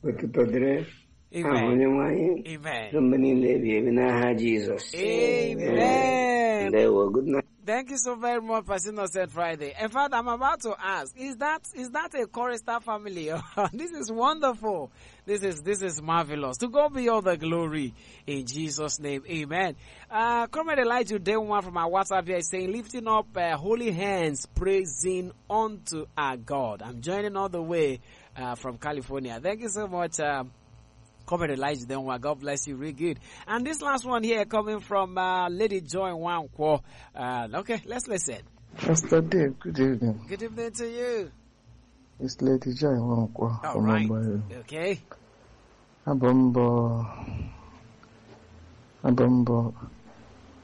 Amen. Amen. Jesus. Amen. Good night. Thank you so very much, Pastor Innocent Friday. In fact, I'm about to ask, is that a chorister family? This is wonderful. This is marvelous. To God be all the glory in Jesus' name. Amen. Comrade Elijah Day one from our WhatsApp here is saying, lifting up holy hands, praising unto our God. I'm joining all the way from California. Thank you so much. Comrade Elijah Denwa, God bless you, really good. And this last one here coming from Lady Joy Wankwo. Okay, let's listen. Pastor Dave, good evening. Good evening to you. It's Lady Joy Wankwo. All right. Okay. Abombo